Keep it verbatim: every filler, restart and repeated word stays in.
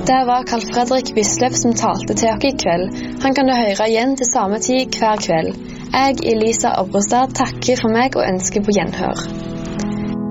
Det var Carl Fredrik Wisløff som talte til dere i kveld. Han kan du høre igjen til samme tid hver kveld. Jeg, Elisa Obrostad, takker for meg og ønsker på gjenhør.